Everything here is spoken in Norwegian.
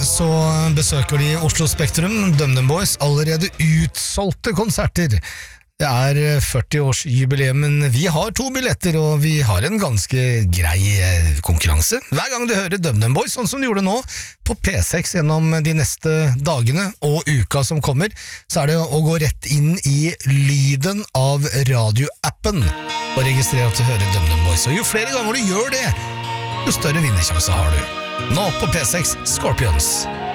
så besøker de Oslo Spektrum, DumDum Boys, allerede utsolgte konserter. Det 40-årsjubileum, men vi har 2 billetter, og vi har en ganske grei konkurranse. Hver gang du hører DumDum Boys, sånn som du gjorde nå, på P6 gjennom de neste dagene og uka som kommer, så det å gå rett inn i lyden av radioappen og registrere at du hører DumDum Boys. Og jo flere ganger du gjør det, jo større vinnersjanse har du. Nå på P6, Scorpions.